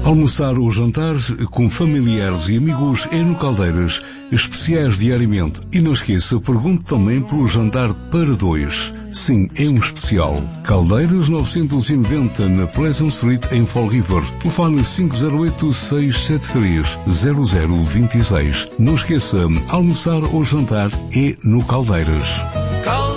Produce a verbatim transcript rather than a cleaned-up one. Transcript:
Almoçar ou jantar com familiares e amigos é no Caldeiras, especiais diariamente. E não esqueça, pergunte também pelo jantar para dois. Sim, é um especial. Caldeiras novecentos e noventa na Pleasant Street em Fall River. Telefone cinco zero oito, seis sete três, zero zero dois seis. Não esqueça, almoçar ou jantar é no Caldeiras.